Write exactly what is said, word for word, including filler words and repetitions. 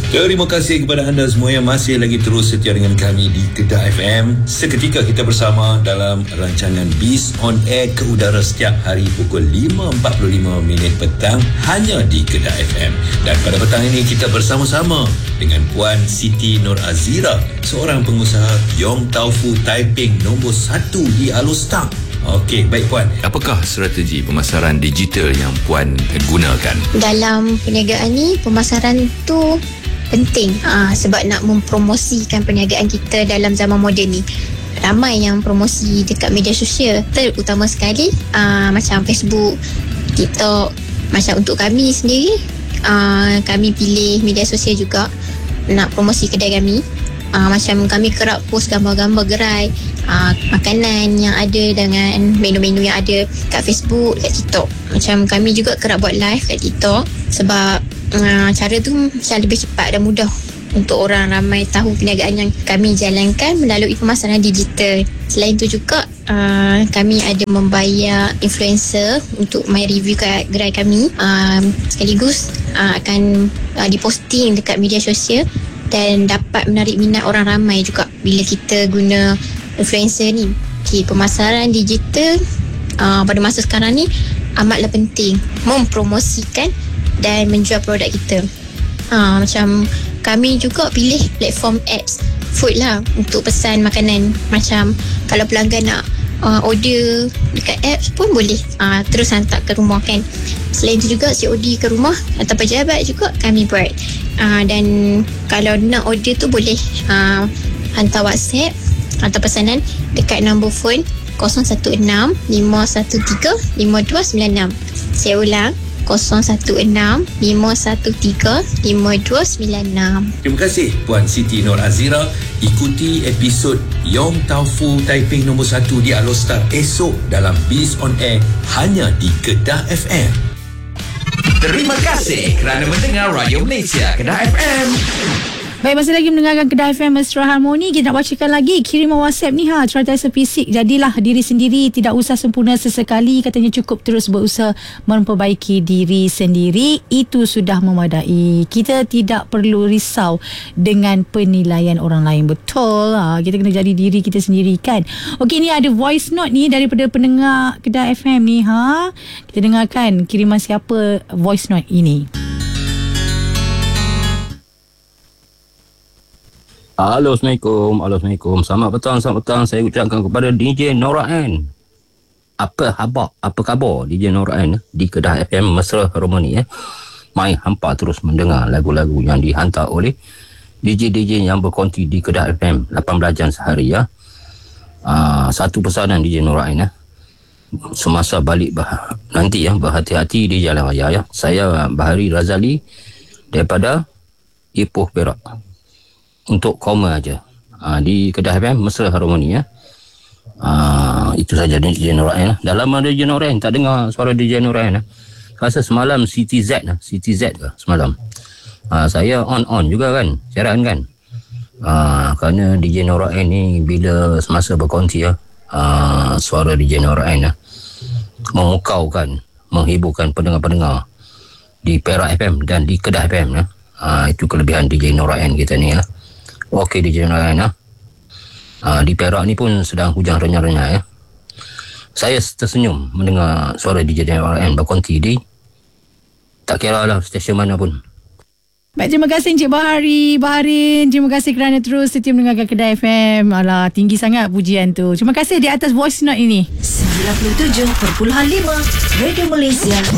Terima kasih kepada anda semua yang masih lagi terus setia dengan kami di Kedah F M. Seketika kita bersama dalam rancangan Biz on Air ke udara setiap hari pukul lima empat puluh lima minit petang hanya di Kedah F M. Dan pada petang ini kita bersama-sama dengan Puan Siti Nur Azira, seorang pengusaha Yong Tau Foo Taiping nombor satu di Alostar. Okey, baik Puan. Apakah strategi pemasaran digital yang Puan gunakan? Dalam perniagaan ni, pemasaran tu penting uh, sebab nak mempromosikan perniagaan kita dalam zaman moden ni. Ramai yang promosi dekat media sosial, terutama sekali uh, macam Facebook, TikTok. Macam untuk kami sendiri, uh, kami pilih media sosial juga nak promosi kedai kami. Uh, macam kami kerap post gambar-gambar gerai uh, makanan yang ada dengan menu-menu yang ada kat Facebook, kat TikTok. Macam kami juga kerap buat live kat TikTok sebab uh, cara tu macam lebih cepat dan mudah untuk orang ramai tahu perniagaan yang kami jalankan melalui pemasaran digital. Selain tu juga uh, kami ada membayar influencer untuk my review kat gerai kami. Uh, sekaligus uh, akan uh, diposting dekat media sosial dan dapat menarik minat orang ramai juga bila kita guna influencer ni. Okay, pemasaran digital uh, pada masa sekarang ni amatlah penting mempromosikan dan menjual produk kita. Uh, macam kami juga pilih platform apps food lah untuk pesan makanan. Macam kalau pelanggan nak uh, order dekat apps pun boleh uh, terus hantar ke rumah kan. Selain tu juga C O D ke rumah atau pejabat juga kami buat. Uh, dan kalau nak order tu boleh uh, hantar WhatsApp atau pesanan dekat nombor phone kosong satu enam lima satu tiga lima dua sembilan enam. Saya ulang, kosong satu enam lima satu tiga lima dua sembilan enam. Terima kasih Puan Siti Nur Azira. Ikuti episod Yong Tau Foo Taiping nombor satu di Alostar esok dalam Biz on Air hanya di Kedah F M. Terima kasih kerana mendengar Radio Malaysia Kedah F M. Baik, masih lagi mendengarkan Kedah F M Mesra Harmoni. Kita nak bacakan lagi kiriman WhatsApp ni ha. Cerita fisik, jadilah diri sendiri, tidak usah sempurna sesekali. Katanya cukup terus berusaha memperbaiki diri sendiri, itu sudah memadai. Kita tidak perlu risau dengan penilaian orang lain. Betul ha? Kita kena jadi diri kita sendiri kan. Okey, ni ada voice note ni daripada pendengar Kedah F M ni ha. Kita dengarkan kiriman siapa voice note ini. Halo, Assalamualaikum. Halo, Assalamualaikum. Selamat petang, selamat petang. Saya ucapkan kepada D J Nora N. Apa khabar? Apa khabar D J Nora N di Kedah F M Mesra Harmoni eh. Mai hampa terus mendengar lagu-lagu yang dihantar oleh D J-D J yang berkonti di Kedah F M lapan belas jam sehari ya. Uh, satu pesanan D J Nora N eh. Semasa balik bah- nanti ya, berhati-hati di jalan raya ya. Saya Bahari Razali daripada Ipoh Perak. Untuk koma aja uh, di Kedah F M Mesra Harmoni ya. Uh, itu saja D J Norain. Dah lama D J Norain tak dengar suara D J Norain. Rasa semalam C T Z lah, C T Z ke semalam. Uh, saya on on juga kan, siaran kan. Uh, kerana D J Norain ni bila semasa berkonti ya, uh, suara D J Norain lah, memukaukan, menghiburkan pendengar-pendengar di Perak F M dan di Kedah F M ya. Uh, itu kelebihan D J Norain kita ni ya. Okey D J Norain ya. Uh, di Perak ni pun sedang hujan renyah-renyah ya. Saya tersenyum mendengar suara D J Norain berkonti di tak kira lah stesen mana pun. Baik, terima kasih Encik Bahari, Baharin. Terima kasih kerana terus setia mendengarkan Kedah F M. Alah, tinggi sangat pujian tu. Terima kasih di atas voice note ini. sembilan puluh tujuh perpuluhan lima Radio Malaysia